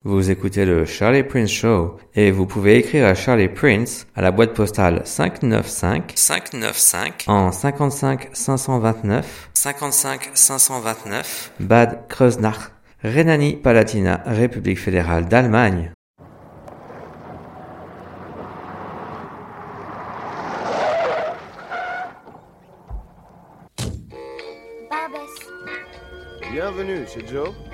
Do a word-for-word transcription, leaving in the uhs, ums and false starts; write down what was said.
Vous écoutez le Charlie Prince Show et vous pouvez écrire à Charlie Prince à la boîte postale cinq cent quatre-vingt-quinze cinq cent quatre-vingt-quinze en cinquante-cinq cinq cent vingt-neuf cinquante-cinq cinq cent vingt-neuf Bad Kreuznach, Rhénanie-Palatinat, République fédérale d'Allemagne. Bienvenue chez Joe.